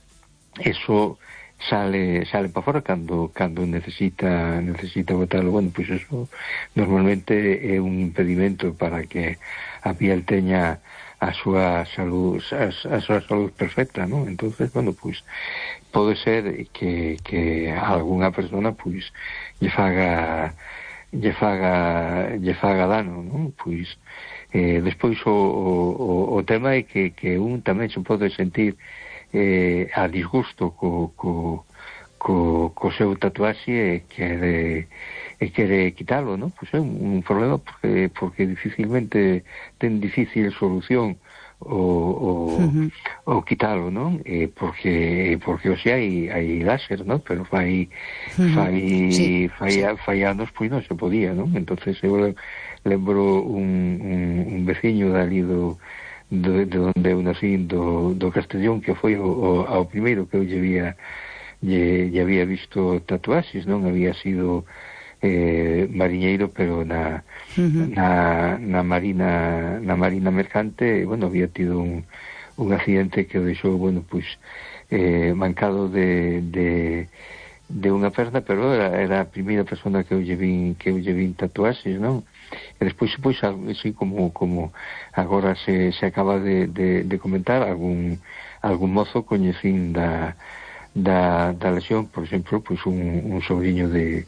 eso sale sale para fora cando cando necesita necesita botarlo. Bueno, pois eso normalmente é un impedimento para que a piel teña a súa salud a, a súa salud perfecta, non? Entonces, bueno, pois pode ser que, que algunha persona pois lle faga lle faga lle faga dano, non? Pois eh, despois o, o, o tema é que, que un tamén se pode sentir eh, a disgusto co, co, co, co seu tatuaxe e quere e quere quitalo, non? Pois é un, un problema porque, porque dificilmente ten difícil solución o, o, uh-huh. o quitalo, non? Eh, porque porque o sea, hai, hai láser, non? Pero fai uh-huh. fai, sí, fai, sí. fai anos pois non se podía, non? Entonces eu lembro un, un, un veciño dali do de, de onde eu nací, do, do Castellón, que foi o, o, ao primeiro que eu lle había lle, lle había visto tatuaxes, non? Había sido eh, mariñeiro, pero na, uh-huh. na na marina na marina mercante, e, bueno, había tido un, un accidente que o deixou, bueno, pois eh, mancado de, de de unha perna, pero era, era a primeira persona que eu lle vin que eu lle vin tatuaxes, non? E despois, pois, así como como agora se, se acaba de, de, de comentar, algún algún mozo coñecín da da, da lesión, por exemplo, pois un, un sobrinho de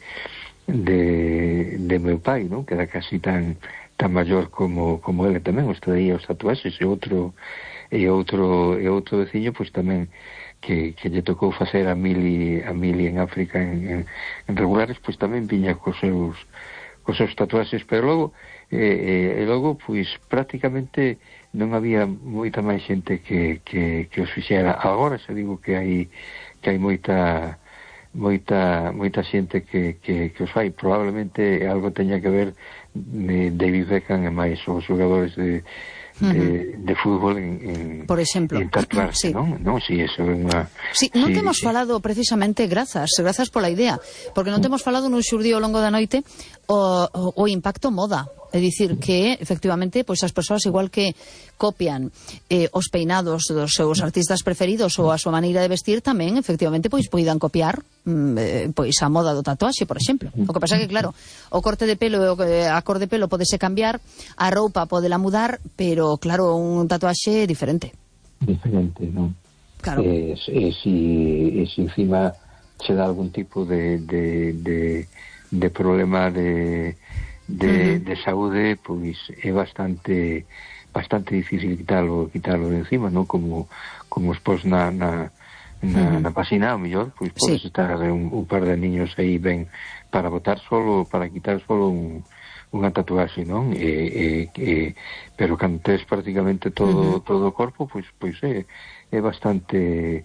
de, de meu pai, non? Que era casi tan tan maior como como ele tamén, os traía os tatuaxes, e outro e outro e outro veciño, pois tamén que, que lle tocou facer a mili a mili en África en, en, en regulares, pois tamén viña cos seus cos seus tatuaxes, pero logo e, e logo pois prácticamente non había moita máis xente que, que, que os fixera. Agora se digo que hai que hai moita moita moita xente que, que, que os fai. Probablemente algo teña que ver de David Beckham e máis os xogadores de, de, de fútbol en, en, por exemplo, en tatuarse, sí. non? Non, si, eso é unha... Sí, non sí, temos sí. falado precisamente, grazas, grazas pola idea, porque non temos falado nun xurdido ao longo da noite o, o, o impacto moda. É dicir que, efectivamente, pois as persoas igual que copian eh, os peinados dos seus artistas preferidos ou a súa maneira de vestir, tamén, efectivamente, pois poidan copiar mm, eh, pois a moda do tatuaxe, por exemplo. O que pasa é que, claro, o corte de pelo e a cor de pelo podese cambiar, a roupa podela mudar, pero, claro, un tatuaxe é diferente. Diferente, non? Claro. E, e, si, e si encima se dá algún tipo de, de, de, de problema de... De, uh-huh. de saúde, pois é bastante bastante difícil quitarlo quitarlo de encima, non? Como como expós na na, na, uh-huh. na página, ao mellor, pois podes sí. estar un, un par de niños aí ben para botar solo, para quitar solo un, unha tatuaxe, non? E, e, e, pero cando tes prácticamente todo uh-huh. todo o corpo, pois pois é, é bastante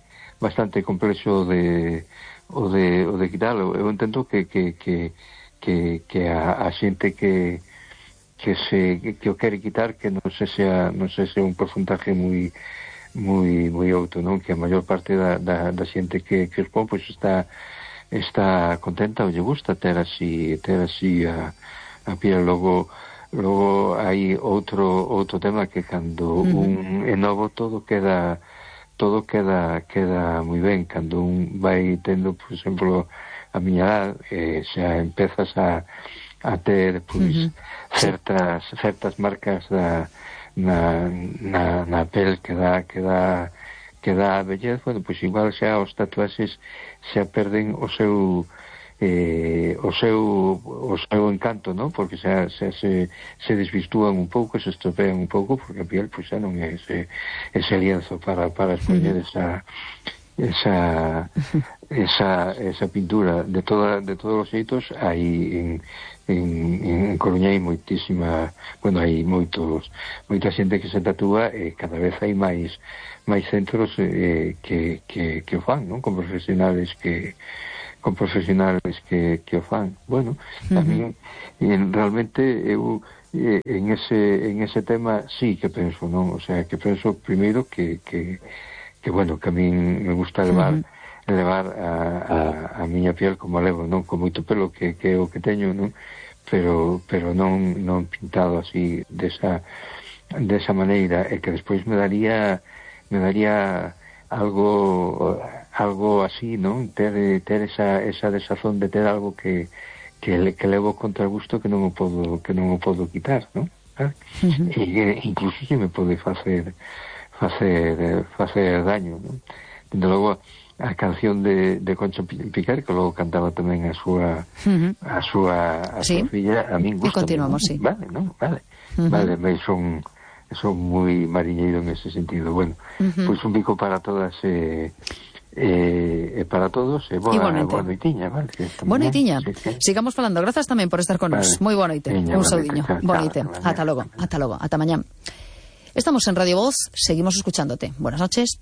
bastante complexo de o de, o de quitalo. Eu entendo que que, que, que, que a, a xente que que se que, que o quere quitar que non se sea non se sea un porcentaje moi moi moi alto, non? Que a maior parte da, da, da xente que, que os pon pois está está contenta ou lle gusta ter así ter así a, a piel. Logo logo hai outro outro tema que cando uh-huh. un é novo todo queda todo queda queda moi ben. Cando un vai tendo, por exemplo, a miña edad, eh, xa empezas a, a ter pois, uh-huh. certas certas marcas da, na, na, na pel que dá que dá que dá a vellez, bueno, pois igual xa os tatuaxes xa perden o seu eh, o seu o seu encanto, non? Porque xa, xa se, se desvirtúan un pouco, se estropean un pouco, porque a piel pois xa non é ese, ese lienzo para, para expoñer esa esa esa esa pintura. De toda de todos os xeitos hai en en, en Coruña hai moitísima, bueno, hai moitos moita xente que se tatúa e cada vez hai máis máis centros eh, que, que, que o fan, non? Con profesionales que con profesionales que, que o fan. Bueno, uh-huh. a mí en, realmente eu eh, en ese en ese tema sí que penso, non? O sea, que penso primeiro que que, que bueno, que a mí me gusta levar uh-huh. levar a, a, a miña piel como levo, non? Con moito pelo que, que é o que teño, non? Pero pero non non pintado así desa desa maneira, e que despois me daría me daría algo algo así, non? Ter, ter esa, esa desazón de ter algo que, que, que levo contra o gusto que non o podo, que non o podo quitar, non? ¿Ah? Uh-huh. E incluso se me pode facer facer facer daño, non? Desde logo a canción de, de Concho Piquer, que logo cantaba tamén a súa uh-huh. a súa a sí. súa filla, a min gusta. E continuamos, sí. Vale, non? Vale. Uh-huh. Vale, me son son moi mariñeiro en ese sentido. Bueno, uh-huh. pois un bico para todas e eh, eh, para todos e boa, boa noitiña, vale? Boa noitiña. Sí, sí. Sigamos falando. Grazas tamén por estar con nos. Vale. Moi boa noite. Un saudiño. Boa noite. Ata logo. Ata logo. Ata mañá. Estamos en Radio Voz. Seguimos escuchándote. Buenas noches.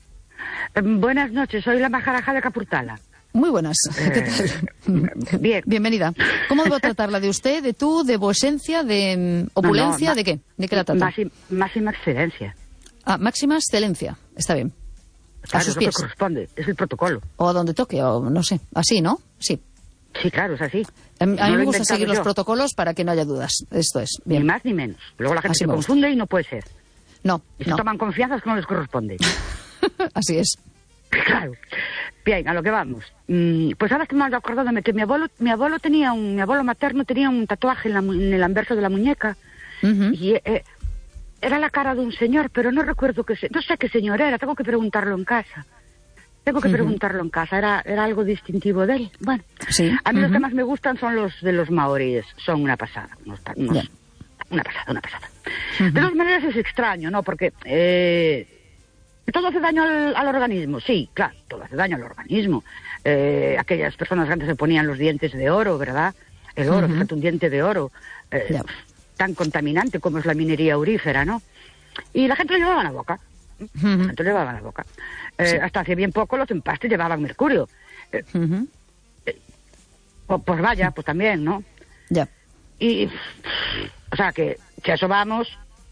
Eh, buenas noches. Soy la Majaraja de Capurtala. Muy buenas. Eh, ¿Qué tal? Bien. Bienvenida. ¿Cómo debo tratarla? ¿De usted, de tú, de vuesencia, de um, opulencia? No, no, ¿de qué? ¿De qué la trata? Máxima, máxima excelencia. Ah, máxima excelencia. Está bien. Claro, a sus es pies. Lo que corresponde. Es el protocolo. O a donde toque, o no sé. Así, ¿no? Sí. Sí, claro, es así. A mí no me gusta seguir yo. los protocolos para que no haya dudas. Esto es. Bien. Ni más ni menos. Luego la gente así se confunde y no puede ser. No, y se no. toman confianzas que no les corresponde. Así es. Claro. Bien, a lo que vamos. Mm, pues ahora estoy mal acordándome que mi abuelo, mi abuelo tenía un, mi abuelo materno tenía un tatuaje en, la, en el anverso de la muñeca. Uh-huh. Y eh, era la cara de un señor, pero no recuerdo que se, no sé qué señor era, tengo que preguntarlo en casa. Tengo que uh-huh. preguntarlo en casa, era, era algo distintivo de él. Bueno, sí. A mí uh-huh. los que más me gustan son los de los maoríes, son una pasada, unos, unos, yeah. una pasada, una pasada. Uh-huh. De todas maneras es extraño, ¿no? Porque eh, todo hace daño al, al organismo, sí, claro, todo hace daño al organismo. Eh, aquellas personas que antes se ponían los dientes de oro, ¿verdad? El oro, uh-huh. fíjate, un diente de oro, eh, yeah. tan contaminante como es la minería aurífera, ¿no? Y la gente lo llevaba a la boca. Uh-huh. La gente lo llevaba a la boca. Eh, sí. Hasta hace bien poco los empastes llevaban mercurio. Eh, uh-huh. eh, pues, pues vaya, pues también, ¿no? Ya. Yeah. Y, o sea, que, que a eso vamos.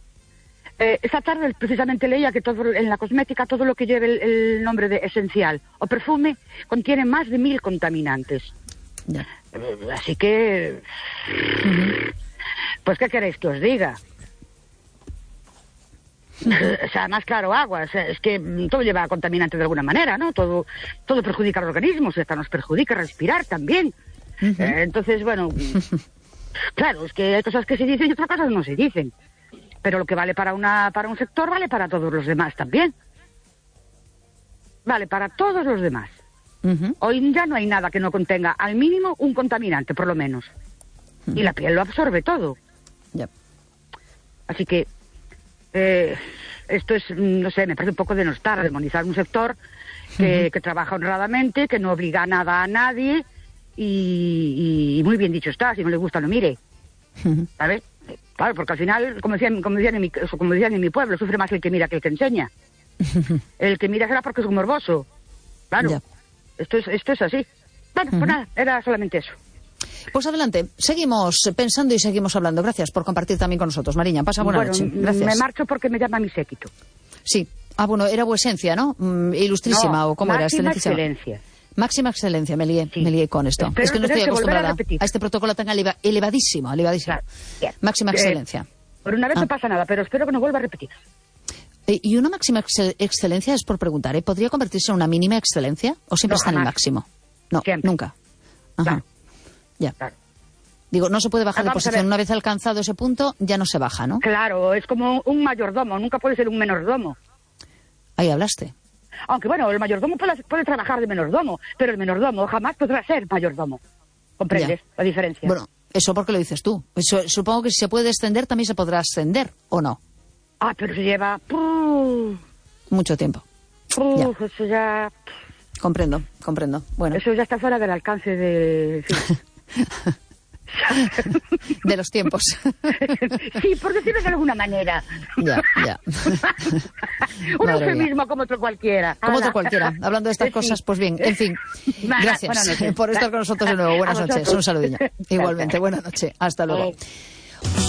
Eh, esta tarde precisamente leía que todo en la cosmética todo lo que lleve el, el nombre de esencial o perfume contiene más de mil contaminantes. Yeah. Eh, así que... Uh-huh. Pues, ¿qué queréis que os diga? O sea, más claro, agua. O sea, es que todo lleva contaminante de alguna manera, ¿no? Todo todo perjudica al organismo, o sea, hasta nos perjudica respirar también. Uh-huh. Eh, entonces, bueno, claro, es que hay cosas que se dicen y otras cosas no se dicen. Pero lo que vale para una para un sector vale para todos los demás también. Vale para todos los demás. Uh-huh. Hoy ya no hay nada que no contenga al mínimo un contaminante, por lo menos. Uh-huh. Y la piel lo absorbe todo. Yep. Así que Eh, esto es, no sé, me parece un poco denostar, demonizar un sector que, uh-huh. que trabaja honradamente, que no obliga a nada a nadie y, y muy bien dicho está, si no le gusta no mire, uh-huh. ¿sabes? Claro, porque al final, como decían, como decían, en mi, como decían en mi pueblo, sufre más el que mira que el que enseña. Uh-huh. El que mira será porque es un morboso, claro. Ya. Esto es, esto es así. Bueno, uh-huh. pues nada, era solamente eso. Pues adelante, seguimos pensando y seguimos hablando. Gracias por compartir también con nosotros, Mariña. Pasa buena bueno, noche. Gracias. Me marcho porque me llama mi séquito. Sí. Ah, bueno, era vuesencia, ¿no? Mm, ilustrísima, no, o cómo era, excelentísima. Máxima excelencia. Máxima excelencia, me lié, sí. me lié con esto. Espero es que no estoy acostumbrada a, a, a este protocolo tan eleva, elevadísimo, elevadísimo. Claro. Máxima eh, excelencia. Por una vez ah. no pasa nada, pero espero que no vuelva a repetir. Eh, y una máxima excel excelencia es por preguntar, ¿eh? ¿Podría convertirse en una mínima excelencia? ¿O siempre no, está en el máximo? No, siempre. Nunca. Ajá. Claro. Ya. Claro. Digo, no se puede bajar ah, de posición. Una vez alcanzado ese punto, ya no se baja, ¿no? Claro, es como un mayordomo, nunca puede ser un menordomo. Ahí hablaste. Aunque bueno, el mayordomo puede, puede trabajar de menordomo, pero el menordomo jamás podrá ser mayordomo. ¿Comprendes ya. la diferencia? Bueno, eso porque lo dices tú. Eso, supongo que si se puede descender, también se podrá ascender, ¿o no? Ah, pero se lleva... Puh, mucho tiempo. Puh, ya. Eso ya... Comprendo, comprendo. Bueno. Eso ya está fuera del alcance de... Sí. de los tiempos. Sí, por decirlo de alguna manera. Ya, ya. Un eufemismo como otro cualquiera. Como otro cualquiera. Hablando de estas sí. cosas, pues bien, en fin. Gracias por estar con nosotros de nuevo. Buenas noches. Un saludillo. Igualmente, buenas noches. Hasta luego.